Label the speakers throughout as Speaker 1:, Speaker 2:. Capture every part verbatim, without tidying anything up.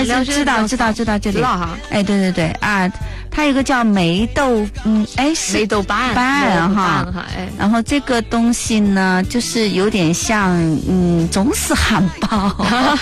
Speaker 1: 哎，知道知道知道这里，
Speaker 2: 知道哈。
Speaker 1: 哎，对对对啊，它有个叫梅豆，嗯，哎，
Speaker 2: 梅豆瓣
Speaker 1: 瓣哈，
Speaker 2: 哎，
Speaker 1: 然后这个东西呢，就是有点像嗯中式汉堡，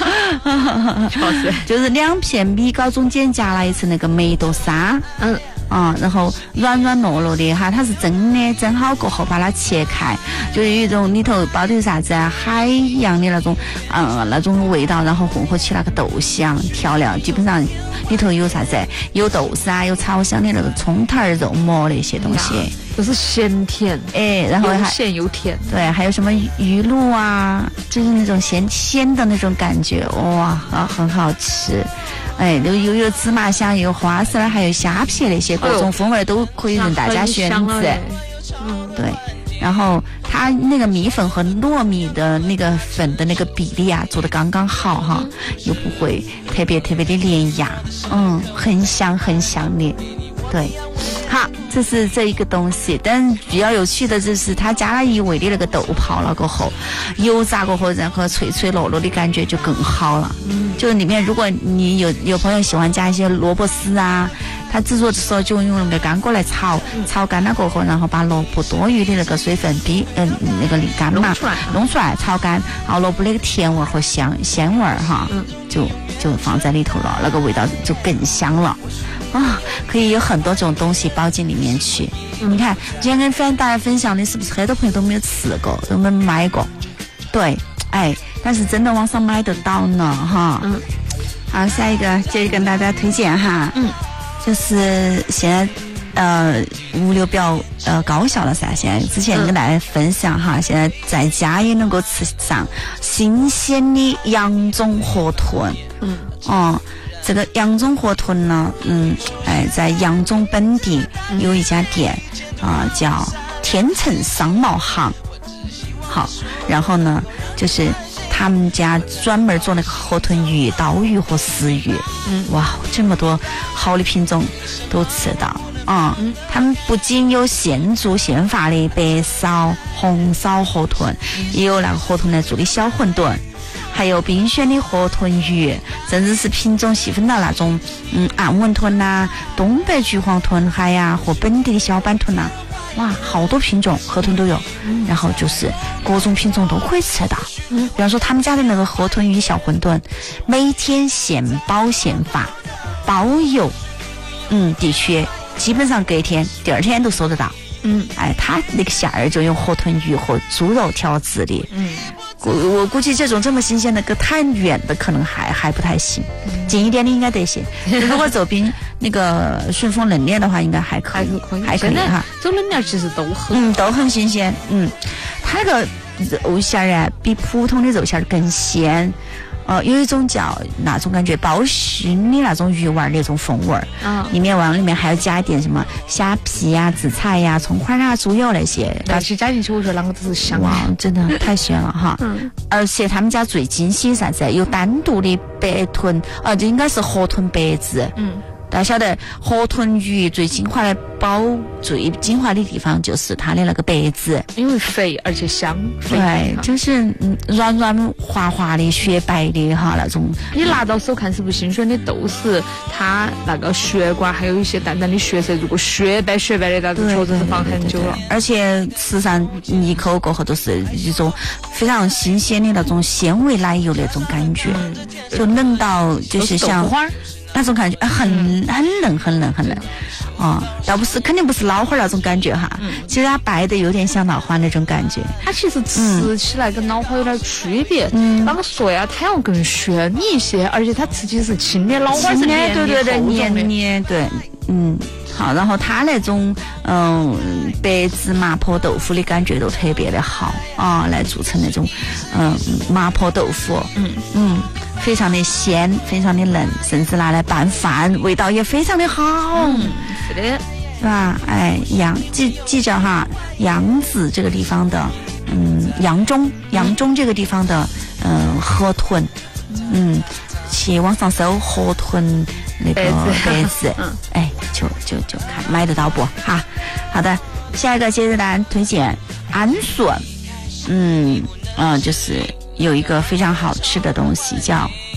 Speaker 1: 就是两片米糕中间夹了一层那个梅豆沙，嗯。啊、嗯，然后软软糯糯的哈，它是蒸的，蒸好过后把它切开，就有一种里头包的有啥子啊，海洋的那种，嗯，那种味道，然后混合起那个豆香调料，基本上里头有啥子，有豆沙，有炒香的那个葱头、肉末那些东西，
Speaker 2: 就是咸甜，
Speaker 1: 哎，然后还
Speaker 2: 又咸又甜，
Speaker 1: 对，还有什么鱼露啊，就是那种咸鲜的那种感觉，哇，啊，很好吃。哎，又又有芝麻香，又有花生，还有虾皮那些各种风味都可以让大家选择。嗯，对。然后它那个米粉和糯米的那个粉的那个比例啊，做得刚刚好哈，嗯、又不会特别特别的粘牙，嗯，很香很香的。对，好，这是这一个东西。但比较有趣的就是它加了一味的那个豆泡了过后，油炸过后，然后脆脆糯糯的感觉就更好了。嗯，就里面如果你有有朋友喜欢加一些萝卜丝啊，它制作的时候就用那个干锅来炒，嗯、炒干了过后，然后把萝卜多余的那个水分逼嗯、呃、那个沥干嘛，
Speaker 2: 弄出来，
Speaker 1: 弄出来炒干，然后萝卜那个甜味和香鲜味哈，嗯，就就放在里头了，那个味道就更香了。啊，可以有很多种东西包进里面去。嗯、你看，今天跟分大家分享的是不是很多朋友都没有吃过，都没买过？对，哎，但是真的网上买得到呢，哈。嗯。好，下一个接着跟大家推荐哈。嗯。就是现在呃物流比较呃高效了噻，现在之前跟大家分享哈，嗯、现在在家也能够吃上新鲜的扬中河豚。嗯。哦。这个扬中河豚呢，嗯，哎，在扬中本地有一家店啊、呃，叫天成商贸行。好，然后呢，就是他们家专门做那个河豚鱼、刀鱼和石鱼。嗯，哇，这么多好的品种都吃得到啊！嗯，他们不仅有现做现发的白烧、红烧河豚，嗯、也有那个河豚来做的小馄饨。还有冰选的河豚鱼，甚至是品种细分到那种嗯暗纹豚呐、啊、东北橘黄豚海呀、和本地的小板豚呐、啊，哇，好多品种河豚都有。嗯、然后就是各种品种都可以吃到。嗯，比方说他们家的那个河豚鱼小馄饨，每天现包现发，包邮。嗯，地区基本上隔天、第二天都收得到。嗯，哎，他那个馅儿就用河豚鱼和猪肉调制的。嗯。我我估计这种这么新鲜的，隔太远的可能还还不太行，嗯、近一点的应该得行。如果走冰那个顺丰冷链的话，应该还可以，还可以哈。
Speaker 2: 走冷链其实都很
Speaker 1: 嗯都很新鲜，嗯，它那个肉馅儿啊，比普通的肉馅儿更鲜。呃，有一种叫那种感觉包熏的那种鱼丸那种风味儿，嗯，里面往里面还要加一点什么虾皮呀、紫菜呀、葱花啊、猪油那些，
Speaker 2: 但是加进去我说啷个都是香，
Speaker 1: 哇，真的太鲜了哈。嗯，而且他们家最惊喜啥子？有单独的白豚，呃，这应该是河豚白子，嗯。大家晓得河豚鱼最精华的包最精华的地方就是它的那个白子，
Speaker 2: 因为肥而且香。
Speaker 1: 对，就是嗯软软滑滑的雪白的哈那种。
Speaker 2: 你拿到手看是不是新鲜的豆豉，它那个血管还有一些淡淡的血色，如果雪白雪白的，那就确实是放很久了。
Speaker 1: 而且吃上一口过后都是一种非常新鲜的那种鲜味奶油那种感觉，嗯、就嫩到就是像。那种感觉很很嫩很嫩很嫩哦，倒不是肯定不是老花那种感觉哈，嗯、其实它白的有点像老花那种感觉。
Speaker 2: 它其实吃起来跟老花有点区别，嗯，啷个说呀？它要更鲜一些，而且它吃起是轻的，老花是黏
Speaker 1: 对对对黏黏对，嗯。好，然后它那种嗯白子麻婆豆腐的感觉都特别的好啊，来做成那种嗯麻婆豆腐，嗯嗯，非常的鲜，非常的嫩，甚至拿来拌饭，味道也非常的好。嗯，
Speaker 2: 是的，
Speaker 1: 是吧？哎，扬记记着哈，扬子这个地方的，嗯，扬中扬中这个地方的，嗯，河豚，嗯，去网上搜河豚。那个白子，嗯，哎，就就就看买得到不哈？好的，下一个接着大家推荐安顺，嗯嗯、呃，就是有一个非常好吃的东西叫